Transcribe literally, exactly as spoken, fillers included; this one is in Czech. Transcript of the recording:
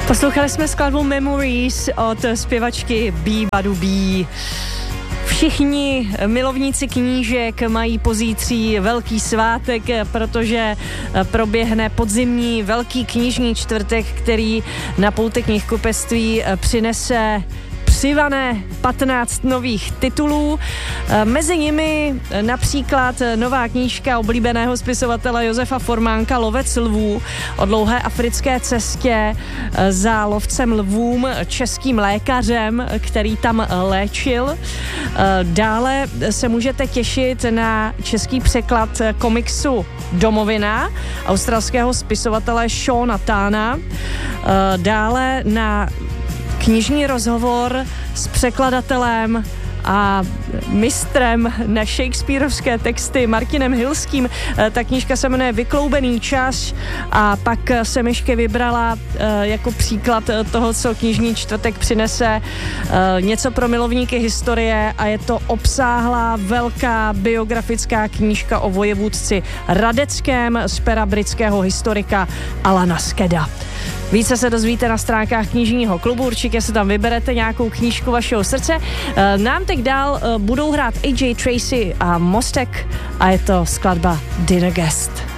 Poslouchali jsme skladbu Memories od zpěvačky Bee Badu Bee. Všichni milovníci knížek mají pozítří velký svátek, protože proběhne podzimní velký knižní čtvrtek, který na poutě knihkupectví přinese přivané patnáct nových titulů. Mezi nimi například nová knížka oblíbeného spisovatele Josefa Formánka Lovec lvů o dlouhé africké cestě za lovcem lvům, českým lékařem, který tam léčil. Dále se můžete těšit na český překlad komiksu Domovina australského spisovatele Seana Tana. Dále na knižní rozhovor s překladatelem a mistrem na shakespearovské texty Martinem Hilským. Ta knížka se jmenuje Vykloubený čas a pak jsem ještě vybrala jako příklad toho, co knižní čtvrtek přinese, něco pro milovníky historie a je to obsáhlá velká biografická knížka o vojevůdci Radeckém z pera britského historika Alana Skeda. Více se dozvíte na stránkách knižního klubu, určitě se tam vyberete nějakou knížku vašeho srdce. Nám teď dál budou hrát A J Tracey a Mostek a je to skladba Dinner Guest.